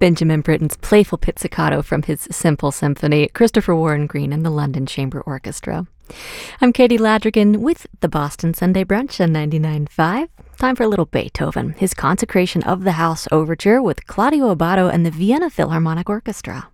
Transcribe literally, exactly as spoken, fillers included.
Benjamin Britten's playful pizzicato from his Simple Symphony, Christopher Warren Green and the London Chamber Orchestra. I'm Katie Ladrigan with the Boston Sunday Brunch on ninety-nine point five. Time for a little Beethoven, his Consecration of the House Overture with Claudio Abbado and the Vienna Philharmonic Orchestra.